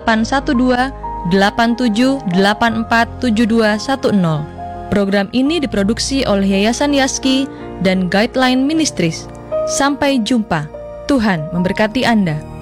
0812 87847210. Program ini diproduksi oleh Yayasan Yaski dan Guideline Ministries. Sampai jumpa. Tuhan memberkati Anda.